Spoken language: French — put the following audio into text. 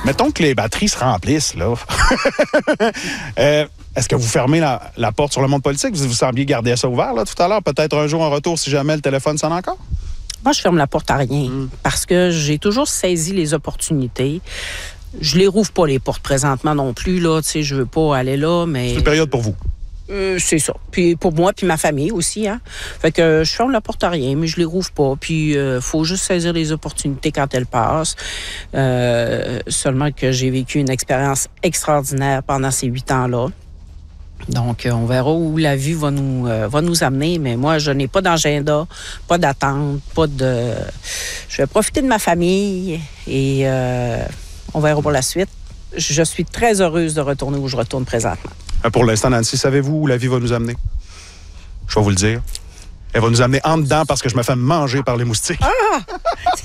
Mettons que les batteries se remplissent, là. Est-ce que vous fermez la porte sur le monde politique? Vous sembliez garder ça ouvert, là, tout à l'heure? Peut-être un jour en retour, si jamais le téléphone sonne encore? Moi, je ferme la porte à rien parce que j'ai toujours saisi les opportunités. Je les rouvre pas, les portes, présentement non plus, là. Tu sais, je veux pas aller là, mais... C'est une période pour vous. C'est ça. Puis pour moi, puis ma famille aussi, hein. Fait que je ferme la porte à rien, mais je les rouvre pas. Puis faut juste saisir les opportunités quand elles passent. Seulement que j'ai vécu une expérience extraordinaire pendant ces 8 ans-là. Donc, on verra où la vie va nous amener. Mais moi, je n'ai pas d'agenda, pas d'attente, pas de... Je vais profiter de ma famille et on verra pour la suite. Je suis très heureuse de retourner où je retourne présentement. Pour l'instant, Nancy, savez-vous où la vie va nous amener? Je vais vous le dire. Elle va nous amener en dedans parce que je me fais manger par les moustiques. Ah!